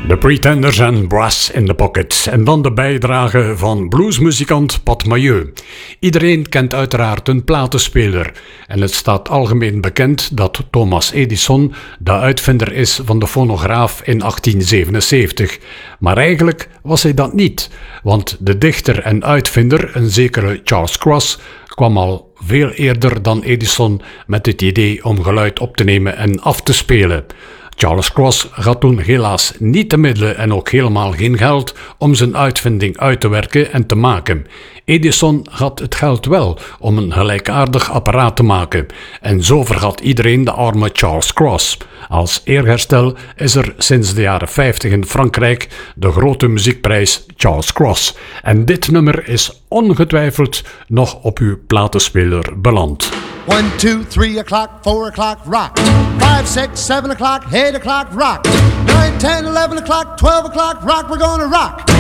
De Pretenders en Brass in the Pocket. En dan de bijdrage van bluesmuzikant Pat Mailleu. Iedereen kent uiteraard een platenspeler. En het staat algemeen bekend dat Thomas Edison de uitvinder is van de fonograaf in 1877. Maar eigenlijk was hij dat niet. Want de dichter en uitvinder, een zekere Charles Cross, kwam al veel eerder dan Edison met het idee om geluid op te nemen en af te spelen. Charles Cross had toen helaas niet de middelen en ook helemaal geen geld om zijn uitvinding uit te werken en te maken. Edison had het geld wel om een gelijkaardig apparaat te maken. En zo vergat iedereen de arme Charles Cross. Als eerherstel is er sinds de jaren 50 in Frankrijk de grote muziekprijs Charles Cross. En dit nummer is ongetwijfeld nog op uw platenspeler beland. 1, 2, 3 o'clock, 4 o'clock, rock. 5, 6, 7 o'clock, 8 o'clock, rock. 9, 10, 11 o'clock, 12 o'clock, rock. We're gonna rock